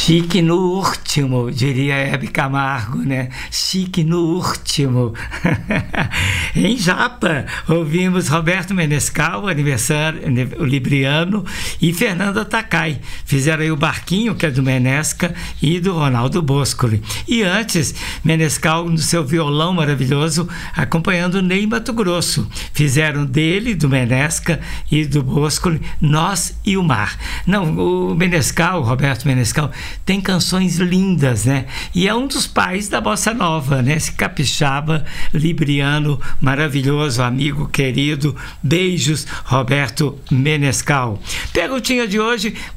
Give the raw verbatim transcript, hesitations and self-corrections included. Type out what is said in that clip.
Chique no último, diria Hebe Camargo, né? Chique no último. Em Japa, ouvimos Roberto Menescal, aniversário, o Libriano, e Fernanda Takai. Fizeram aí o Barquinho, que é do Menesca, e do Ronaldo Boscoli. E antes, Menescal, no seu violão maravilhoso, acompanhando Ney Mato Grosso. Fizeram dele, do Menesca e do Boscoli, Nós e o Mar. Não, o Menescal, o Roberto Menescal, tem canções lindas, né? E é um dos pais da bossa nova, né? Esse capixaba libriano maravilhoso, amigo querido. Beijos, Roberto Menescal. Perguntinha de hoje: